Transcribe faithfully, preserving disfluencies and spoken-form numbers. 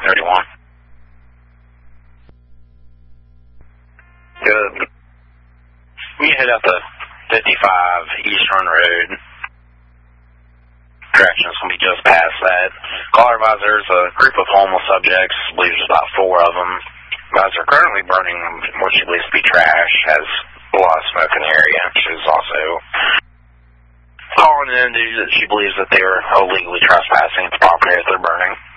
thirty-one. Good. We head up the fifty-five East Run Road. Direction's going to be just past that. Caller advisor, there's a group of homeless subjects. I believe there's about four of them. Advisor currently burning what she believes to be trash. Has a lot of smoke in the area. She's also calling in due that she believes that they're illegally trespassing at the property that they're burning.